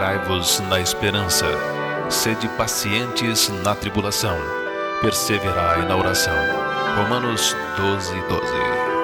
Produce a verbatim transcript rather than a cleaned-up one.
alegrai-vos na esperança, sede pacientes na tribulação, perseverai na oração. Romanos doze, doze.